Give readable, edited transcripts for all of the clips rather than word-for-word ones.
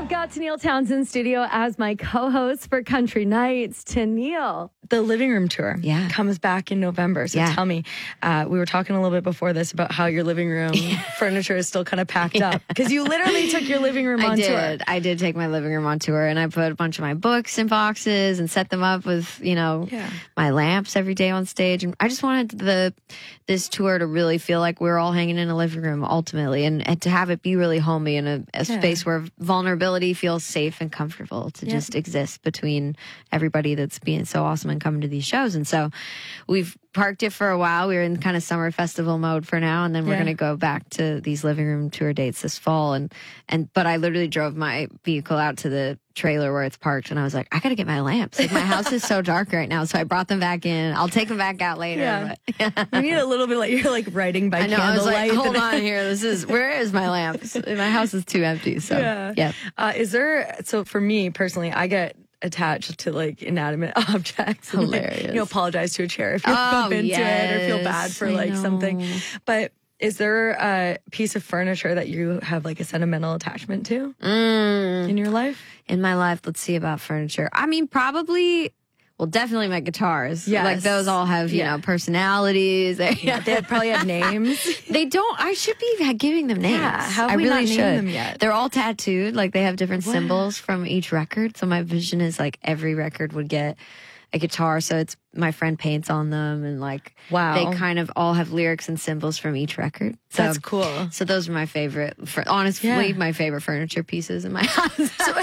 I've got Tennille Townsend studio as my co-host for Country Nights. Tennille, the living room tour comes back in November. So tell me, we were talking a little bit before this about how your living room furniture is still kind of packed up because you literally took your living room on tour. I did take my living room on tour, and I put a bunch of my books in boxes and set them up with, my lamps every day on stage. And I just wanted this tour to really feel like we're all hanging in a living room ultimately, and to have it be really homey in a space where vulnerability feels safe and comfortable to just exist between everybody that's being so awesome and coming to these shows. And so we've parked it for a while. We're in kind of summer festival mode for now, and then we're going to go back to these living room tour dates this fall. But I literally drove my vehicle out to the trailer where it's parked, and I was like, I got to get my lamps. Like, my house is so dark right now, so I brought them back in. I'll take them back out later. But, you need a little bit, like you're like writing by candlelight. I was like, hold on here. Where is my lamps? My house is too empty. So so for me personally, I get attached to like inanimate objects. Hilarious. And, apologize to a chair if you bump into it or feel bad for something. But is there a piece of furniture that you have like a sentimental attachment to in your life? In my life, let's see about furniture. I mean, definitely my guitars. Yes. Like those all have, personalities. They probably have names. They don't. I should be giving them names. Yeah, how have I we really not should. named them yet? They're all tattooed. Like they have different symbols from each record. So my vision is like every record would get a guitar. So it's my friend paints on them, and they kind of all have lyrics and symbols from each record. So, that's cool. So those are my favorite, honestly, my favorite furniture pieces in my house.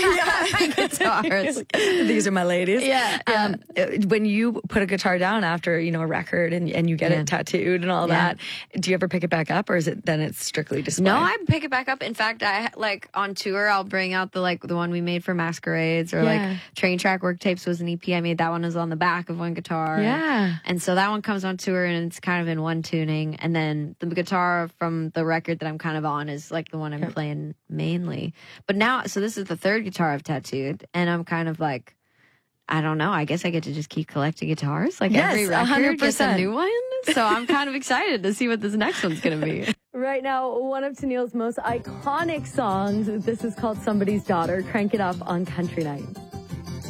Guitars. These are my ladies. Yeah. When you put a guitar down after, a record and you get it tattooed and all that, do you ever pick it back up, or is it then it's strictly display? No, I pick it back up. In fact, I on tour, I'll bring out the one we made for Masquerades, or Train Track Work Tapes was an EP I made. That one was on the back of one guitar. Yeah. And so that one comes on tour, and it's kind of in one tuning. And then the guitar from the record that I'm kind of on is like the one I'm playing mainly. But now, so this is the third guitar I've tattooed, and I'm kind of like, I don't know, I guess I get to just keep collecting guitars. Like every record 100%. gets a new one. So I'm kind of excited to see what this next one's going to be. Right now, one of Tennille's most iconic songs. This is called Somebody's Daughter. Crank it up on Country Night.